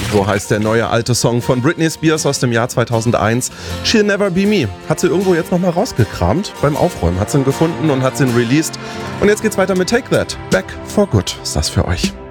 So heißt der neue alte Song von Britney Spears aus dem Jahr 2001. She'll Never Be Me. Hat sie irgendwo jetzt nochmal rausgekramt. Beim Aufräumen hat sie ihn gefunden und hat sie ihn released. Und jetzt geht's weiter mit Take That. Back for Good ist das für euch.